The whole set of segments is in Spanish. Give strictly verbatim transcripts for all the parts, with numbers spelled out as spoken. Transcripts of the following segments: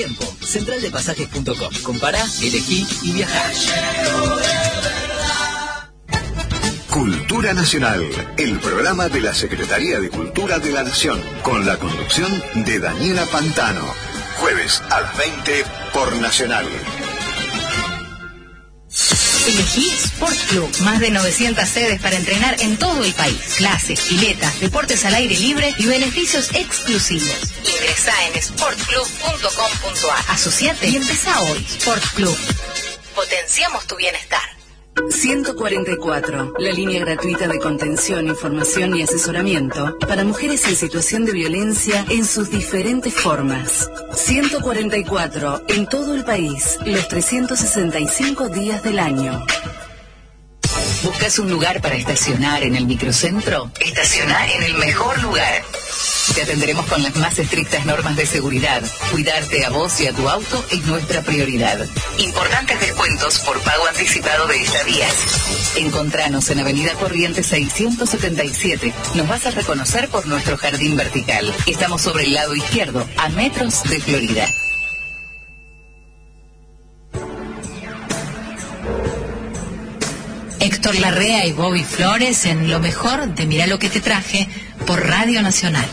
Tiempo, central de pasajes punto com. Compará, elegí y viajá. Cultura Nacional, el programa de la Secretaría de Cultura de la Nación, con la conducción de Daniela Pantano. Jueves a las veinte por Nacional. Elegí Sport Club, más de novecientas sedes para entrenar en todo el país. Clases, piletas, deportes al aire libre y beneficios exclusivos. Ingresá en sport club punto com punto a r. Asociate y empezá hoy. Sport Club. Potenciamos tu bienestar. ciento cuarenta y cuatro, la línea gratuita de contención, información y asesoramiento para mujeres en situación de violencia en sus diferentes formas. ciento cuarenta y cuatro, en todo el país, los trescientos sesenta y cinco días del año. ¿Buscas un lugar para estacionar en el microcentro? Estacionar en el mejor lugar. Te atenderemos con las más estrictas normas de seguridad. Cuidarte a vos y a tu auto es nuestra prioridad. Importantes descuentos por pago anticipado de estadías. Encontranos en Avenida Corrientes seiscientos setenta y siete. Nos vas a reconocer por nuestro jardín vertical. Estamos sobre el lado izquierdo, a metros de Florida. Héctor Larrea y Bobby Flores en lo mejor de Mirá lo que te traje por Radio Nacional.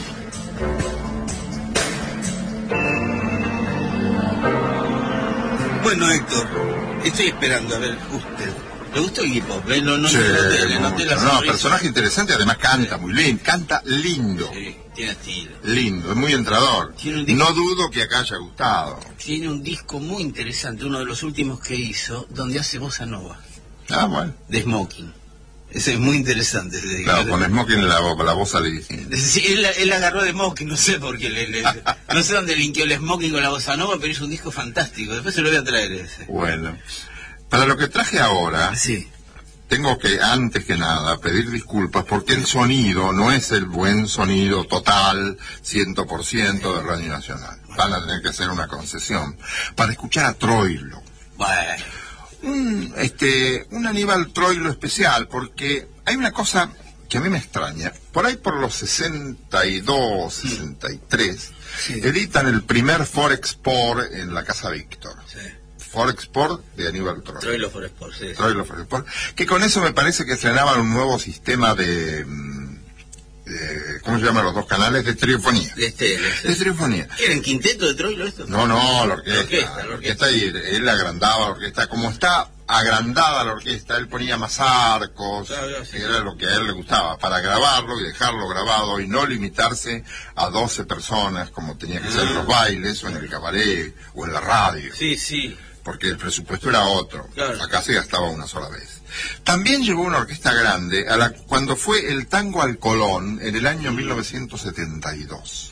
Bueno, Héctor, estoy esperando a ver usted. ¿Le gustó el hip hop? ¿Eh? No, no, sí, le noté, le noté la no, sonrisa. personaje interesante, además canta muy lindo, canta lindo. Sí, tiene estilo. Lindo, es muy entrador. Tiene un disco, no dudo que acá haya gustado. Tiene un disco muy interesante, uno de los últimos que hizo, donde hace bossa nova. Ah, bueno. De Smoking. Ese es muy interesante. Ese Claro, con Smoking la, la voz le dije. Sí, él, él agarró de Smoking, no sé por qué. Le, le, no sé dónde linkeó el Smoking con la bossa nova, pero es un disco fantástico. Después se lo voy a traer ese. Bueno, para lo que traje ahora, sí. Tengo que, antes que nada, pedir disculpas porque el sonido no es el buen sonido total, cien por ciento de Radio Nacional. Van a tener que hacer una concesión para escuchar a Troilo. Bueno. Un, este, un Aníbal Troilo especial, porque hay una cosa que a mí me extraña. Por ahí por los sesenta y dos, sesenta y tres, sí. Editan el primer Forexport en la Casa Víctor. Sí. Forexport de Aníbal Troilo. Troilo Forexport, sí. Troilo Forexport. Que con eso me parece que estrenaban un nuevo sistema de... de ¿cómo se llaman los dos canales? De estereofonía. De estéreo, sí. De estereofonía. ¿Era en quinteto de Troilo esto? No, no, la orquesta. La orquesta, la orquesta. orquesta y él agrandaba la orquesta. Como está agrandada la orquesta, él ponía más arcos, claro, sí, era lo que a él le gustaba, para grabarlo y dejarlo grabado y no limitarse a doce personas como tenía que ah. ser en los bailes o en el cabaret o en la radio. Sí, sí. Porque el presupuesto era otro. Claro. Acá se gastaba una sola vez. También llevó una orquesta grande a la, cuando fue el tango al Colón en el año mil novecientos setenta y dos.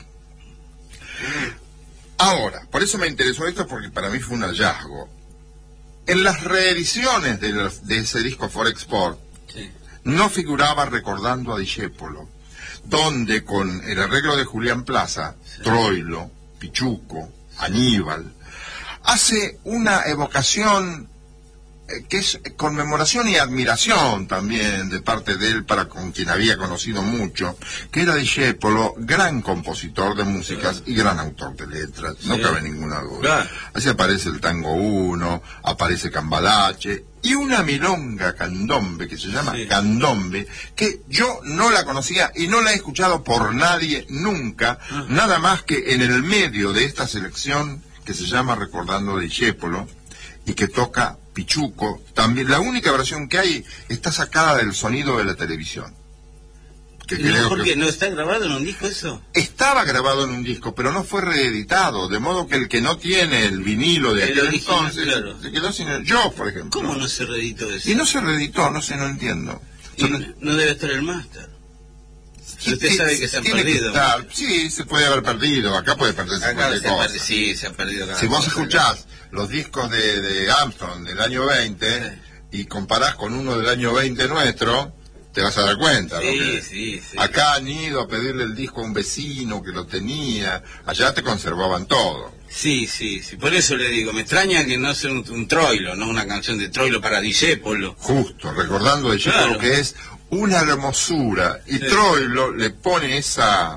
Ahora, por eso me interesó esto, porque para mí fue un hallazgo. En las reediciones de, los, de ese disco Forexport, sí. no figuraba Recordando a Discépolo, donde con el arreglo de Julián Plaza, sí. Troilo, Pichuco, Aníbal, hace una evocación eh, que es conmemoración y admiración también de parte de él para con quien había conocido mucho, que era Discépolo, gran compositor de músicas y gran autor de letras, sí. no cabe ninguna duda. Claro. Así aparece el Tango uno, aparece Cambalache y una milonga candombe que se llama sí. Candombe, que yo no la conocía y no la he escuchado por nadie nunca, uh-huh. nada más que en el medio de esta selección que se llama Recordando a Discépolo y que toca Pichuco. También la única versión que hay está sacada del sonido de la televisión. Que no, creo ¿por qué? que... ¿No está grabado en un disco eso? Estaba grabado en un disco, pero no fue reeditado, de modo que el que no tiene el vinilo de aquel entonces claro. se quedó sin el... Yo, por ejemplo. ¿Cómo no se reeditó eso? Y no se reeditó, no sé, no entiendo. Y no, no debe estar el máster. Si usted sí, sabe que se han tiene perdido. Que estar, sí, se puede haber perdido. Acá puede perderse Acá cualquier se cosa. Perdi, sí, se ha perdido. Si vos escuchás los discos de, de Armstrong del año veinte sí. y comparás con uno del año veinte nuestro, te vas a dar cuenta. Sí, ¿no? Que sí, sí. Acá han ido a pedirle el disco a un vecino que lo tenía. Allá te conservaban todo. Sí, sí, sí. Por eso le digo, me extraña que no sea un, un Troilo, no una canción de Troilo para Discépolo. Justo, recordando a Discépolo claro. que es una hermosura. Y sí. Troilo le pone esa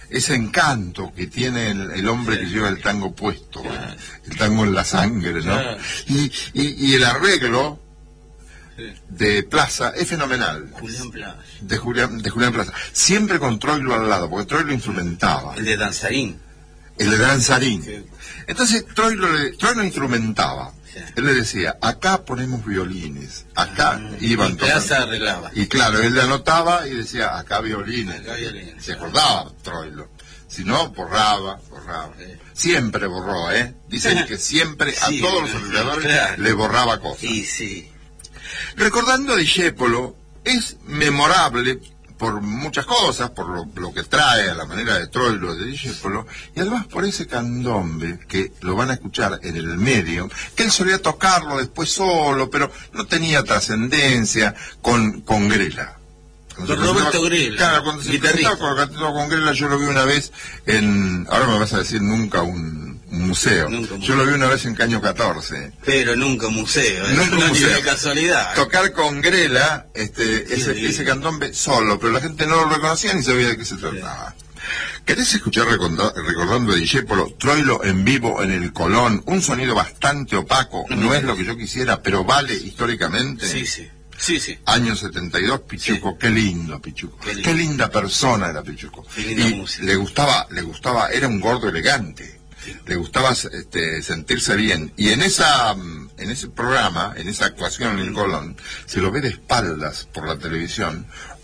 ese encanto que tiene el, el hombre sí. que lleva el tango puesto, claro. el tango en la sangre, ¿no? Claro. Y, y, y el arreglo sí. de Plaza es fenomenal. Julián Plaza. De Julián, de Julián Plaza. Siempre con Troilo al lado, porque Troilo instrumentaba. El de Danzarín. El de Danzarín. Sí. Entonces Troilo, le, Troilo instrumentaba. Sí. Él le decía, acá ponemos violines, acá mm, iban tocando. Arreglaba. Y claro, él le anotaba y decía, acá violines. Acá violines. Se acordaba Troilo. Si no, borraba, borraba. Sí. Siempre borró, ¿eh? Dicen que siempre sí, a todos los alrededores claro. le borraba cosas. Sí, sí. Recordando a Discépolo, es memorable por muchas cosas, por lo, lo que trae a la manera de Troilo de Discépolo, y además por ese candombe, que lo van a escuchar en el medio, que él solía tocarlo después solo, pero no tenía trascendencia con, con Grela. Con Roberto Grela. Claro, cuando se presentaba con, con Grela, yo lo vi una vez en, ahora me vas a decir nunca un, un museo. Nunca un museo. Yo lo vi una vez en Caño catorce. Pero nunca un museo, ¿eh? Nunca un museo. De casualidad. Tocar con Grela, este, sí, ese, sí. ese candombe solo, pero la gente no lo reconocía ni sabía de qué se trataba. Sí. ¿Querés escuchar recordando, recordando a Discépolo, Troilo en vivo en el Colón? Un sonido bastante opaco, no, no es lo que yo quisiera, pero vale históricamente. Sí, sí. Sí, sí. Año setenta y dos, Pichuco, sí. qué lindo Pichuco, qué, lindo. qué linda persona era Pichuco. Qué linda y música. le gustaba, le gustaba, era un gordo elegante, sí. le gustaba este, sentirse bien. Y en esa, en ese programa, en esa actuación en el Colón, se lo ve de espaldas por la televisión.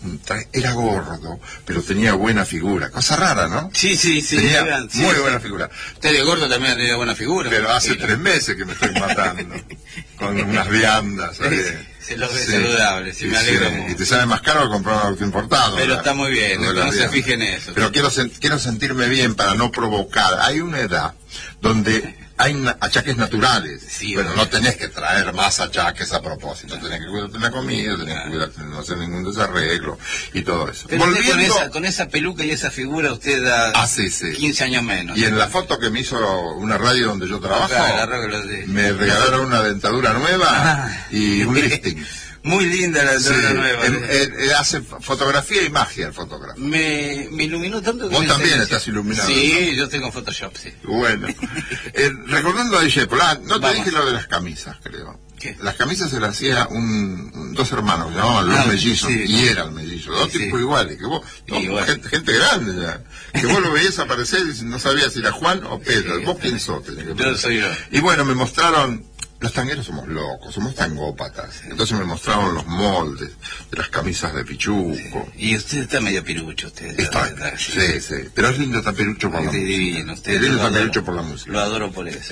Era gordo, pero tenía buena figura. Cosa rara, ¿no? Sí, sí, sí. Tenía eran, sí, muy sí. buena figura. Usted de gordo también ha tenido buena figura. Pero hace sí, tres meses que me estoy matando. Con unas viandas, ¿sabes? Se lo ve sí. saludable, sí, sí, me alegro sí. mucho. Y te sale más caro que comprar un auto importado. Pero ¿verdad? Está muy bien, no, no se fijen en eso. Pero quiero, sen quiero sentirme bien para no provocar. Hay una edad donde hay achaques naturales, sí, pero bueno. no tenés que traer más achaques a propósito. Tenés que cuidarte la comida, tenés que cuidarte de no hacer ningún desarreglo y todo eso. Pero Volviendo... con, esa, con esa peluca y esa figura usted da ah, sí, sí. quince años menos. Y en la foto que me hizo una radio donde yo trabajo, claro, me regalaron una dentadura nueva ah. y un lifting. Muy linda la dentadura sí, nueva. Él, él, él hace fotografía y magia el fotógrafo. Me, me iluminó tanto que Vos me también enseñó. estás iluminado. Sí, ¿no? yo estoy con Photoshop, sí. Bueno, eh, recordando a Discépolo, ah, no te Vamos. dije lo de las camisas, creo. ¿Qué? Las camisas se las hacía un, dos hermanos, se llamaban los ah, mellizos, sí, y eran mellizos, dos sí, tipos sí. iguales, que vos, no, igual. gente, gente grande ya, que vos lo veías aparecer y no sabías si era Juan o Pedro, sí, vos quién sos. Yo soy yo. Y bueno, me mostraron, los tangueros somos locos, somos tangópatas, sí. entonces me mostraron los moldes de las camisas de Pichuco. Sí. Y usted está medio pirucho, usted. Está, verdad, sí, sí, sí, pero es lindo taperucho por la música. Divino, usted es lindo taperucho por la música. Lo adoro por eso.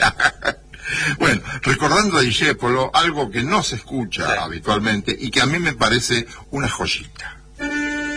Bueno, recordando a Discépolo, algo que no se escucha sí. habitualmente y que a mí me parece una joyita.